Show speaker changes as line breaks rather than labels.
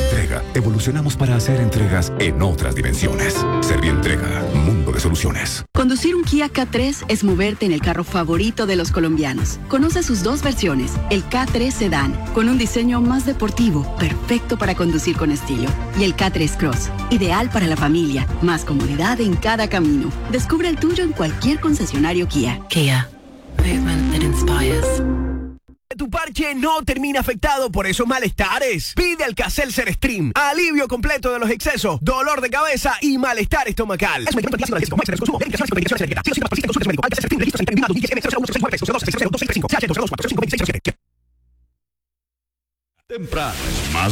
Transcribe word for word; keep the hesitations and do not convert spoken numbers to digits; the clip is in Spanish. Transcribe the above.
Servientrega. Evolucionamos para hacer entregas en otras dimensiones. Servientrega. Mundo de soluciones.
Conducir un Kia K tres es moverte en el carro favorito de los colombianos. Conoce sus dos versiones. El K tres Sedan, con un diseño más deportivo, perfecto para conducir con estilo. Y el K tres Cross, ideal para la familia. Más comodidad en cada camino. Descubre el tuyo en cualquier concesionario Kia.
Kia. Movement that inspires.
Tu parche no termina afectado por esos malestares. Pide Alka-Seltzer Stream. Alivio completo de los excesos, dolor de cabeza y malestar estomacal. Es un medicamento antialérgico.
Temprano, más